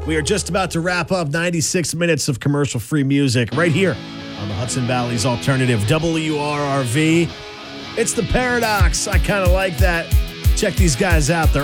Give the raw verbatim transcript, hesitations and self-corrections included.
We are just about to wrap up ninety-six minutes of commercial-free music right here on the Hudson Valley's alternative W R R V. It's the Paradox. I kind of like that. Check these guys out. They're